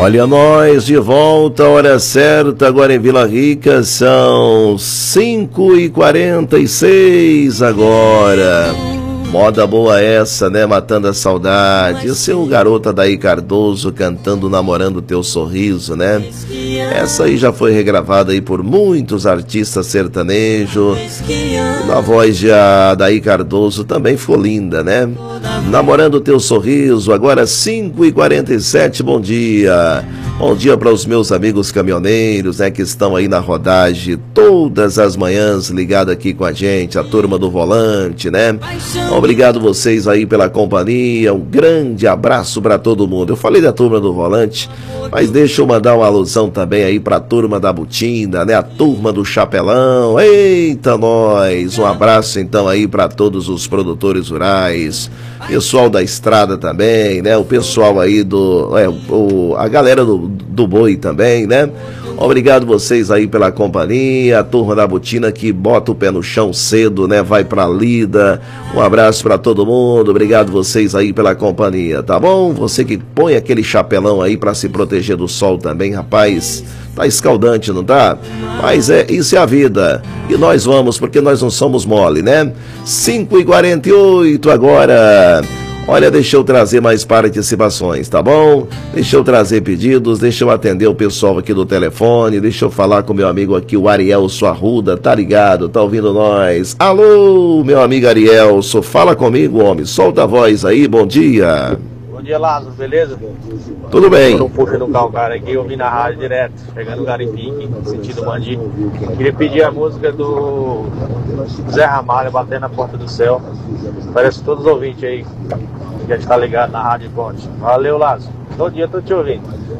Olha nós de volta, hora certa, agora em Vila Rica, são 5h46 agora. Moda boa essa, né? Matando a saudade. Esse é o garoto Adair Cardoso cantando Namorando Teu Sorriso, né? Essa aí já foi regravada aí por muitos artistas sertanejos. Na voz de Adair Cardoso também ficou linda, né? Namorando Teu Sorriso, agora 5h47, bom dia. Bom dia para os meus amigos caminhoneiros, né, que estão aí na rodagem todas as manhãs ligado aqui com a gente, a turma do volante, né? Obrigado vocês aí pela companhia, um grande abraço para todo mundo. Eu falei da turma do volante, mas deixa eu mandar uma alusão também aí para a turma da Butina, né? A turma do Chapelão. Eita, nós! Um abraço então aí para todos os produtores rurais, pessoal da estrada também, né? O pessoal aí a galera do boi também, né? Obrigado vocês aí pela companhia, a turma da Butina que bota o pé no chão cedo, né? Vai pra lida. Um abraço pra todo mundo, obrigado vocês aí pela companhia, tá bom? Você que põe aquele chapelão aí pra se proteger do sol também, rapaz. Tá escaldante, não tá? Mas isso é a vida. E nós vamos, porque nós não somos mole, né? 5h48 agora. Olha, deixa eu trazer mais participações, tá bom? Deixa eu trazer pedidos, deixa eu atender o pessoal aqui do telefone, deixa eu falar com meu amigo aqui, o Arielso Arruda, tá ligado? Tá ouvindo nós? Alô, meu amigo Arielso, fala comigo, homem, solta a voz aí, bom dia. Bom dia, Lázaro, beleza? Tudo bem. Tô puxando o calcário aqui, ouvindo a rádio direto, chegando no Garimpim, aqui, no sentido Mandi. Queria pedir a música do Zé Ramalho, Batendo na Porta do Céu. Parece todos os ouvintes aí, que a gente tá ligado na Rádio Ponte. Valeu, Lázaro. Todo dia tô te ouvindo.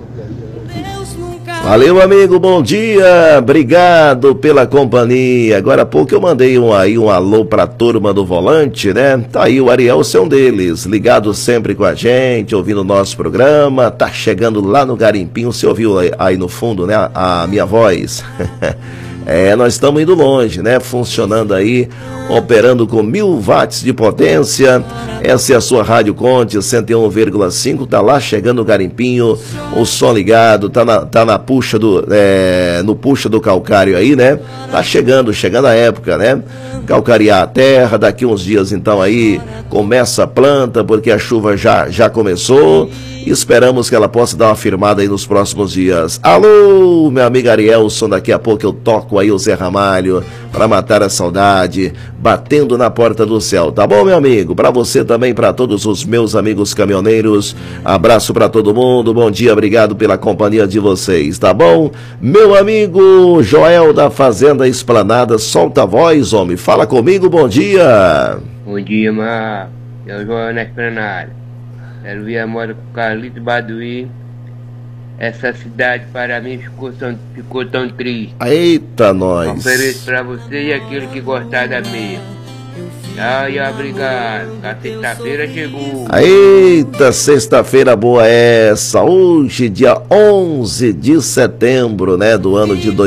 Valeu, amigo, bom dia, obrigado pela companhia. Agora há pouco eu mandei um alô pra turma do volante, né? Tá aí o Ariel, é um deles, ligado sempre com a gente, ouvindo o nosso programa, tá chegando lá no Garimpim, você ouviu aí no fundo, né, a minha voz? Nós estamos indo longe, né? Funcionando aí, operando com 1000 watts de potência. Essa é a sua Rádio Conte 101,5. Tá lá chegando o Garimpinho, o som ligado, tá na puxa no puxa do calcário aí, né? Tá chegando a época, né? Calcarear a terra, daqui uns dias então aí começa a planta, porque a chuva já começou. Esperamos que ela possa dar uma firmada aí nos próximos dias. Alô, meu amigo Arielson, daqui a pouco eu toco aí o Zé Ramalho para matar a saudade, batendo na porta do céu, tá bom, meu amigo? Para você também, para todos os meus amigos caminhoneiros, abraço para todo mundo, bom dia, obrigado pela companhia de vocês, tá bom? Meu amigo Joel da Fazenda Esplanada, solta a voz, homem, fala comigo, bom dia. Bom dia, Mar, é o Joel na Esplanada. Quero ver a moda com Carlito Baduí. Essa cidade para mim ficou tão triste. Eita, nós! Ofereço para você e aquele que gostar da meia. Ai, obrigado. A sexta-feira chegou. Eita, sexta-feira boa essa. Hoje, dia 11 de setembro, né, do ano de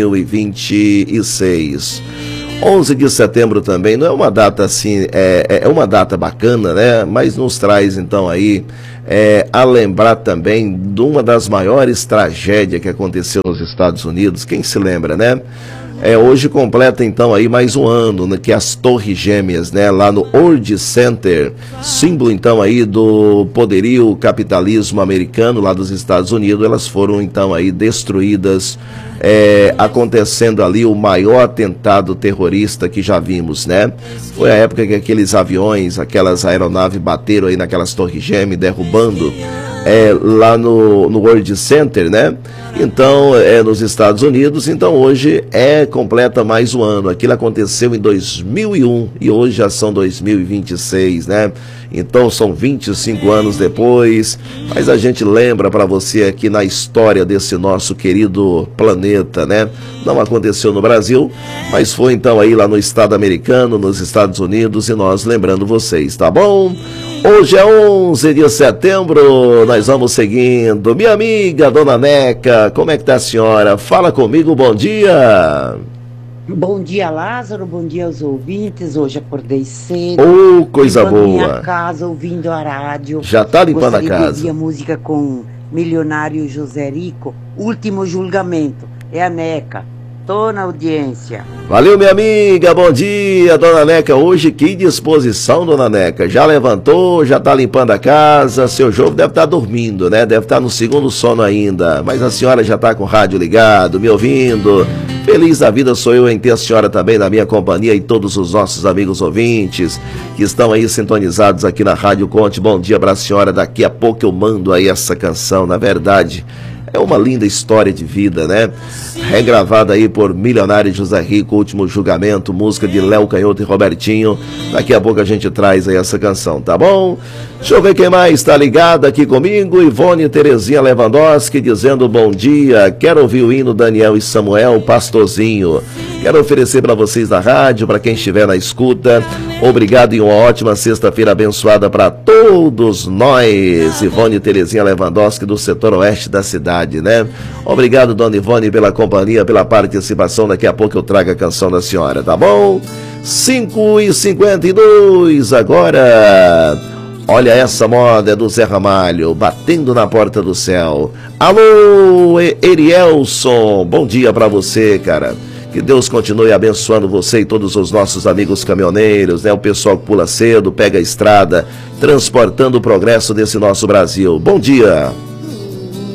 2026. 11 de setembro também, não é uma data assim, é uma data bacana, né? Mas nos traz então aí a lembrar também de uma das maiores tragédias que aconteceu nos Estados Unidos. Quem se lembra, né? Hoje completa então aí mais um ano, né, que as Torres Gêmeas, né, lá no World Center, símbolo então aí do poderio capitalismo americano lá dos Estados Unidos, elas foram então aí destruídas, acontecendo ali o maior atentado terrorista que já vimos, né? Foi a época que aqueles aviões, aquelas aeronaves bateram aí naquelas Torres Gêmeas, derrubando lá no World Center, né? Então, nos Estados Unidos. Então hoje completa mais um ano. Aquilo aconteceu em 2001 e hoje já são 2026, né? Então são 25 anos depois, mas a gente lembra para você aqui na história desse nosso querido planeta, né? Não aconteceu no Brasil, mas foi então aí lá no estado americano, nos Estados Unidos, e nós lembrando vocês, tá bom? Hoje é 11 de setembro, nós vamos seguindo. Minha amiga, dona Neca, como é que tá a senhora? Fala comigo, bom dia. Bom dia, Lázaro, bom dia aos ouvintes. Hoje acordei cedo. Coisa boa. Minha casa, ouvindo a rádio. Já tá limpando a casa. Gostaria de ouvir a música com milionário José Rico, último julgamento. É a Neca. Tô na audiência. Valeu, minha amiga, bom dia, dona Neca. Hoje, que disposição, dona Neca. Já levantou, já tá limpando a casa. Seu jogo deve estar dormindo, né? Deve estar no segundo sono ainda. Mas a senhora já tá com o rádio ligado, me ouvindo. Feliz da vida sou eu em ter a senhora também na minha companhia e todos os nossos amigos ouvintes que estão aí sintonizados aqui na Rádio Conte. Bom dia pra senhora. Daqui a pouco eu mando aí essa canção, na verdade. É uma linda história de vida, né? Regravada aí por Milionário José Rico, Último Julgamento, música de Léo Canhoto e Robertinho. Daqui a pouco a gente traz aí essa canção, tá bom? Deixa eu ver quem mais tá ligado aqui comigo. Ivone Terezinha Lewandowski dizendo bom dia. Quero ouvir o hino Daniel e Samuel, Pastorzinho. Quero oferecer para vocês da rádio, para quem estiver na escuta. Obrigado e uma ótima sexta-feira abençoada para todos nós. Ivone Terezinha Lewandowski, do setor oeste da cidade, né? Obrigado, dona Ivone, pela companhia, pela participação. Daqui a pouco eu trago a canção da senhora, tá bom? 5h52 agora. Olha essa moda, é do Zé Ramalho, Batendo na Porta do Céu. Alô, Erielson, bom dia pra você, cara. Que Deus continue abençoando você e todos os nossos amigos caminhoneiros, né? O pessoal que pula cedo, pega a estrada, transportando o progresso desse nosso Brasil. Bom dia.